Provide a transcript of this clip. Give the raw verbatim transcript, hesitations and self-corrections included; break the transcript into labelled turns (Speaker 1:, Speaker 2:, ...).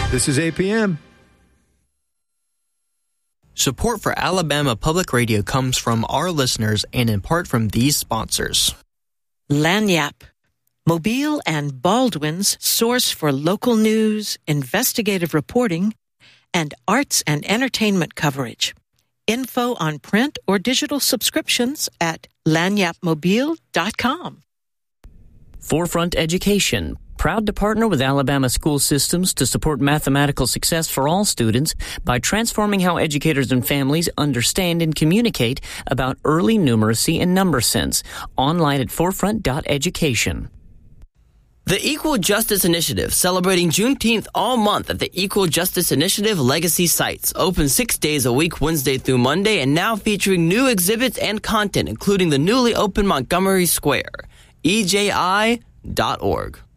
Speaker 1: This is A P M.
Speaker 2: Support for Alabama Public Radio comes from our listeners and in part from these sponsors.
Speaker 3: Lagniappe, Mobile and Baldwin's source for local news, investigative reporting, and arts and entertainment coverage. Info on print or digital subscriptions at lagniappe mobile dot com.
Speaker 4: Forefront Education, proud to partner with Alabama school systems to support mathematical success for all students by transforming how educators and families understand and communicate about early numeracy and number sense. Online at forefront dot education.
Speaker 5: The Equal Justice Initiative, celebrating Juneteenth all month at the Equal Justice Initiative Legacy Sites. Open six days a week, Wednesday through Monday, and now featuring new exhibits and content, including the newly opened Montgomery Square. E J I dot org.